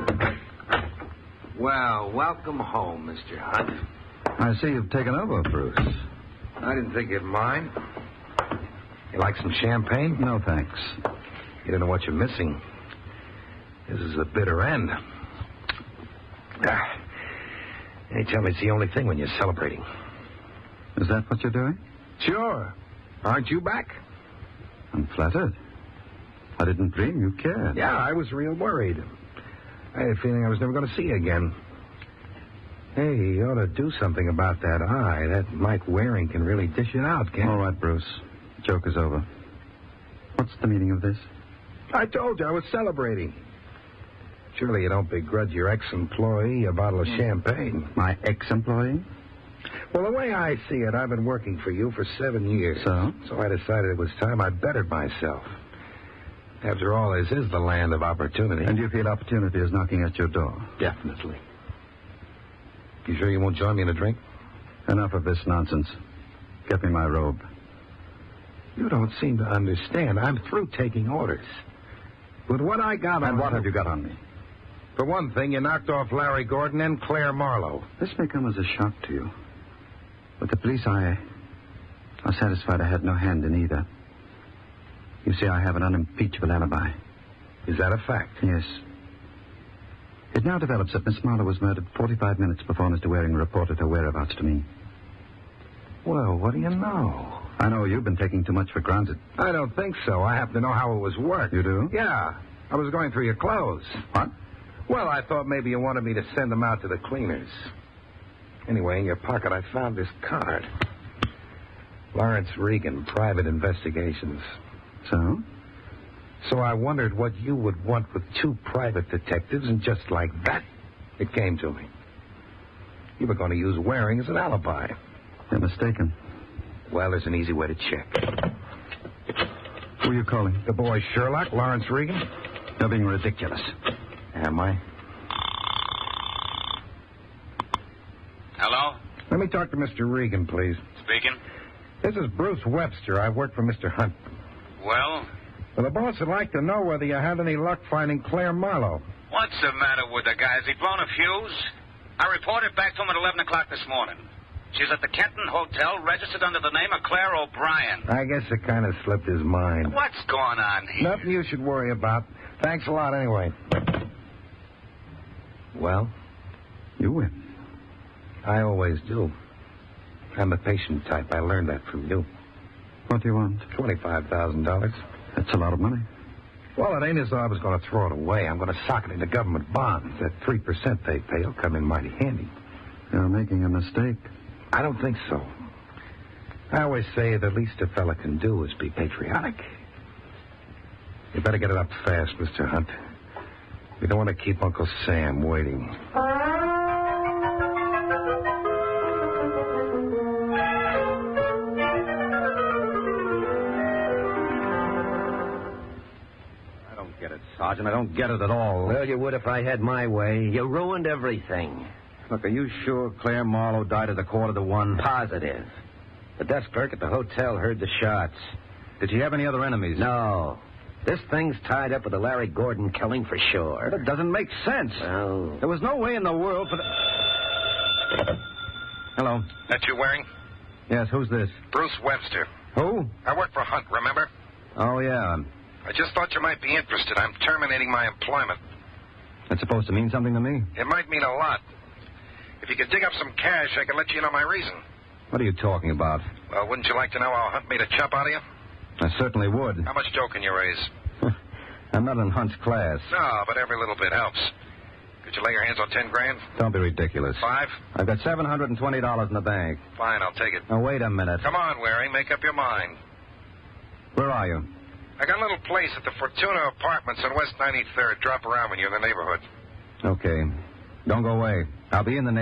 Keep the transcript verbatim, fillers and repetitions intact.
Well, welcome home, Mister Hunt. I see you've taken over, Bruce. I didn't think you'd mind. You like some champagne? No, thanks. You don't know what you're missing. This is the bitter end. Ah. They tell me it's the only thing when you're celebrating. Is that what you're doing? Sure. Aren't you back? I'm flattered. I didn't dream you cared. Yeah, I was real worried. I had a feeling I was never going to see you again. Hey, you ought to do something about that eye. That Mike Waring can really dish it out, can't All right, Bruce. Joke is over. What's the meaning of this? I told you I was celebrating. Surely you don't begrudge your ex-employee a bottle of champagne. My ex-employee? Well, the way I see it, I've been working for you for seven years. So? So I decided it was time I bettered myself. After all, this is the land of opportunity. And you feel opportunity is knocking at your door? Definitely. You sure you won't join me in a drink? Enough of this nonsense. Get me my robe. You don't seem to understand. I'm through taking orders. With what I got on... And what have you got on me? For one thing, you knocked off Larry Gordon and Claire Marlowe. This may come as a shock to you. But the police, I... are satisfied I had no hand in either. You see, I have an unimpeachable alibi. Is that a fact? Yes. It now develops that Miss Marlowe was murdered forty-five minutes before Mister Waring reported her whereabouts to me. Well, what do you know? I know you've been taking too much for granted. I don't think so. I happen to know how it was worked. You do? Yeah. I was going through your clothes. What? Well, I thought maybe you wanted me to send them out to the cleaners. Anyway, in your pocket, I found this card. Lawrence Regan, Private Investigations. So? So I wondered what you would want with two private detectives, and just like that, it came to me. You were going to use Waring as an alibi. You're mistaken. Well, there's an easy way to check. Who are you calling? The boy Sherlock, Lawrence Regan. You're being ridiculous. Am I? Hello? Let me talk to Mister Regan, please. Speaking. This is Bruce Webster. I work for Mister Hunt. Well? Well, the boss would like to know whether you had any luck finding Claire Marlowe. What's the matter with the guy? Has he blown a fuse? I reported back to him at eleven o'clock this morning. She's at the Kenton Hotel, registered under the name of Claire O'Brien. I guess it kind of slipped his mind. What's going on here? Nothing you should worry about. Thanks a lot anyway. Well? You win. I always do. I'm a patient type. I learned that from you. What do you want? twenty-five thousand dollars. That's a lot of money. Well, it ain't as though I was going to throw it away. I'm going to sock it into government bonds. That three percent they pay will come in mighty handy. You're making a mistake. I don't think so. I always say the least a fella can do is be patriotic. You better get it up fast, Mister Hunt. We don't want to keep Uncle Sam waiting. Sergeant, I don't get it at all. Well, you would if I had my way. You ruined everything. Look, are you sure Claire Marlowe died at a quarter to one? Positive. The desk clerk at the hotel heard the shots. Did she have any other enemies? No. This thing's tied up with the Larry Gordon killing for sure. That doesn't make sense. Oh. There was no way in the world for the... Hello. That you, Waring? Yes, who's this? Bruce Webster. Who? I work for Hunt, remember? Oh, yeah. I just thought you might be interested. I'm terminating my employment. That's supposed to mean something to me. It might mean a lot. If you could dig up some cash, I could let you know my reason. What are you talking about? Well, wouldn't you like to know how Hunt made a chump out of you? I certainly would. How much dough can you raise? I'm not in Hunt's class. No, but every little bit helps. Could you lay your hands on ten grand? Don't be ridiculous. Five? I've got seven hundred twenty dollars in the bank. Fine, I'll take it. Now, wait a minute. Come on, Waring, make up your mind. Where are you? I got a little place at the Fortuna Apartments on West ninety-third. Drop around when you're in the neighborhood. Okay. Don't go away. I'll be in the neighborhood.